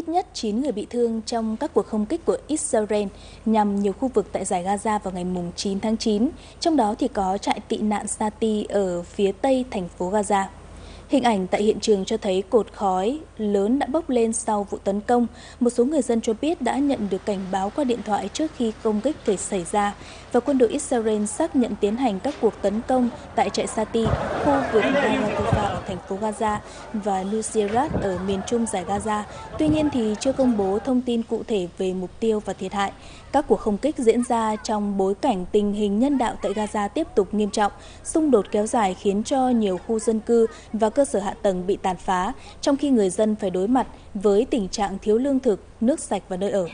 ít nhất 9 người bị thương trong các cuộc không kích của Israel nhằm nhiều khu vực tại giải Gaza vào ngày 9 tháng 9, trong đó thì có trại tị nạn Sati ở phía tây thành phố Gaza. Hình ảnh tại hiện trường cho thấy cột khói lớn đã bốc lên sau vụ tấn công. Một số người dân cho biết đã nhận được cảnh báo qua điện thoại trước khi công kích thể xảy ra, và quân đội Israel xác nhận tiến hành các cuộc tấn công tại trại Sati, khu vực Al-Ratufa ở thành phố Gaza và Nuseirat ở miền trung giải Gaza. Tuy nhiên thì chưa công bố thông tin cụ thể về mục tiêu và thiệt hại. Các cuộc không kích diễn ra trong bối cảnh tình hình nhân đạo tại Gaza tiếp tục nghiêm trọng, xung đột kéo dài khiến cho nhiều khu dân cư và cơ sở hạ tầng bị tàn phá, trong khi người dân phải đối mặt với tình trạng thiếu lương thực, nước sạch và nơi ở.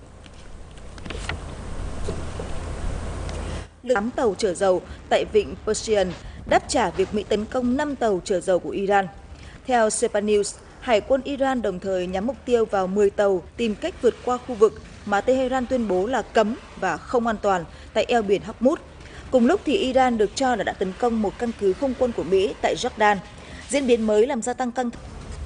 8 tàu chở dầu tại vịnh Persian đáp trả việc Mỹ tấn công 5 tàu chở dầu của Iran. Theo Sepa News, Hải quân Iran đồng thời nhắm mục tiêu vào 10 tàu tìm cách vượt qua khu vực mà Tehran tuyên bố là cấm và không an toàn tại eo biển Hormuz. Cùng lúc thì Iran được cho là đã tấn công một căn cứ không quân của Mỹ tại Jordan. Diễn biến mới làm gia tăng căng thẳng.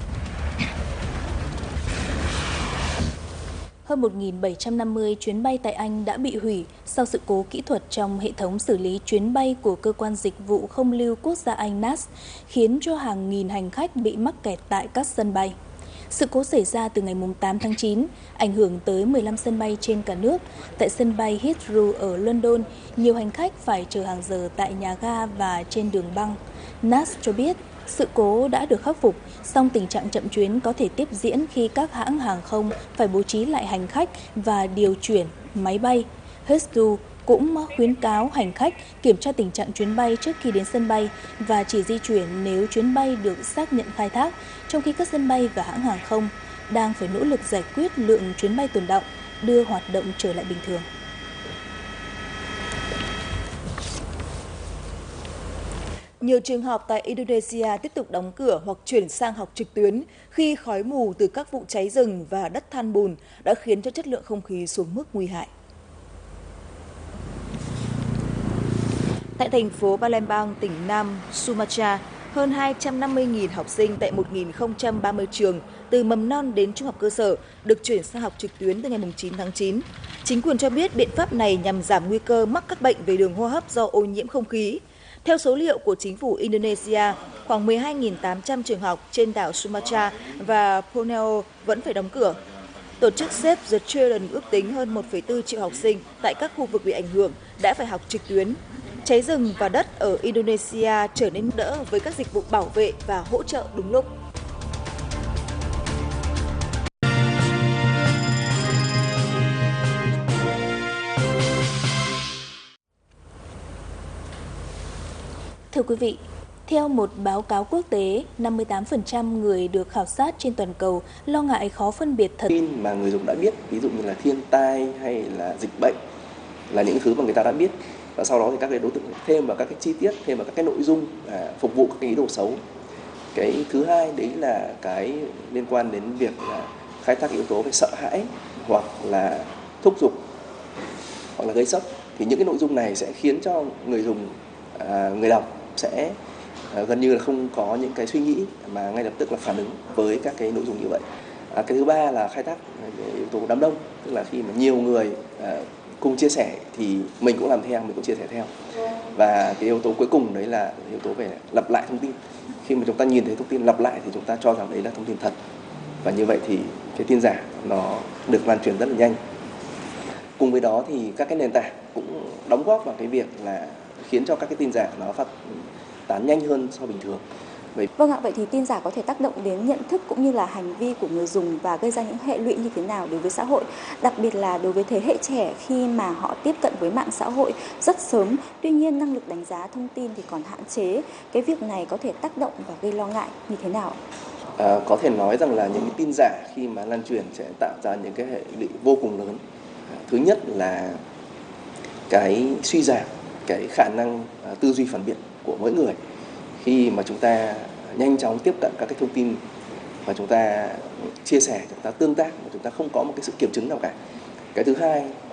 Hơn 1.750 chuyến bay tại Anh đã bị hủy sau sự cố kỹ thuật trong hệ thống xử lý chuyến bay của cơ quan dịch vụ không lưu quốc gia Anh NATS, khiến cho hàng nghìn hành khách bị mắc kẹt tại các sân bay. Sự cố xảy ra từ ngày 8 tháng 9, ảnh hưởng tới 15 sân bay trên cả nước. Tại sân bay Heathrow ở London, nhiều hành khách phải chờ hàng giờ tại nhà ga và trên đường băng. NATS cho biết sự cố đã được khắc phục, song tình trạng chậm chuyến có thể tiếp diễn khi các hãng hàng không phải bố trí lại hành khách và điều chuyển máy bay. Heathrow cũng khuyến cáo hành khách kiểm tra tình trạng chuyến bay trước khi đến sân bay và chỉ di chuyển nếu chuyến bay được xác nhận khai thác, trong khi các sân bay và hãng hàng không đang phải nỗ lực giải quyết lượng chuyến bay tồn đọng, đưa hoạt động trở lại bình thường. Nhiều trường học tại Indonesia tiếp tục đóng cửa hoặc chuyển sang học trực tuyến khi khói mù từ các vụ cháy rừng và đất than bùn đã khiến cho chất lượng không khí xuống mức nguy hại. Tại thành phố Palembang, tỉnh Nam Sumatra, hơn 250.000 học sinh tại 1.030 trường từ mầm non đến trung học cơ sở được chuyển sang học trực tuyến từ ngày 9 tháng 9. Chính quyền cho biết biện pháp này nhằm giảm nguy cơ mắc các bệnh về đường hô hấp do ô nhiễm không khí. Theo số liệu của chính phủ Indonesia, khoảng 12.800 trường học trên đảo Sumatra và Borneo vẫn phải đóng cửa. Tổ chức Save the Children ước tính hơn 1,4 triệu học sinh tại các khu vực bị ảnh hưởng đã phải học trực tuyến. Cháy rừng và đất ở Indonesia trở nên đỡ với các dịch vụ bảo vệ và hỗ trợ đúng lúc. Thưa quý vị, theo một báo cáo quốc tế, 58% người được khảo sát trên toàn cầu lo ngại khó phân biệt thật tin mà người dùng đã biết, ví dụ như là thiên tai hay là dịch bệnh là những thứ mà người ta đã biết, và sau đó thì các cái đối tượng thêm vào các cái chi tiết, thêm vào các cái nội dung phục vụ các cái ý đồ xấu. Cái thứ hai đấy là cái liên quan đến việc là khai thác yếu tố về sợ hãi hoặc là thúc giục hoặc là gây sốc, thì những cái nội dung này sẽ khiến cho người dùng, người đọc sẽ gần như là không có những cái suy nghĩ mà ngay lập tức là phản ứng với các cái nội dung như vậy. Cái thứ ba là khai thác yếu tố đám đông, tức là khi mà nhiều người cùng chia sẻ thì mình cũng làm theo, mình cũng chia sẻ theo. Và cái yếu tố cuối cùng đấy là yếu tố về lặp lại thông tin. Khi mà chúng ta nhìn thấy thông tin lặp lại thì chúng ta cho rằng đấy là thông tin thật, và như vậy thì cái tin giả nó được lan truyền rất là nhanh. Cùng với đó thì các cái nền tảng cũng đóng góp vào cái việc là khiến cho các cái tin giả nó phát tán nhanh hơn so bình thường. Vâng ạ, vậy thì tin giả có thể tác động đến nhận thức cũng như là hành vi của người dùng và gây ra những hệ lụy như thế nào đối với xã hội, đặc biệt là đối với thế hệ trẻ khi mà họ tiếp cận với mạng xã hội rất sớm, tuy nhiên năng lực đánh giá thông tin thì còn hạn chế. Cái việc này có thể tác động và gây lo ngại như thế nào? Có thể nói rằng là những cái tin giả khi mà lan truyền sẽ tạo ra những cái hệ lụy vô cùng lớn. Thứ nhất là cái suy giảm cái khả năng tư duy phản biện của mỗi người khi mà chúng ta nhanh chóng tiếp cận các cái thông tin và chúng ta chia sẻ, chúng ta tương tác mà chúng ta không có một cái sự kiểm chứng nào cả. Cái thứ hai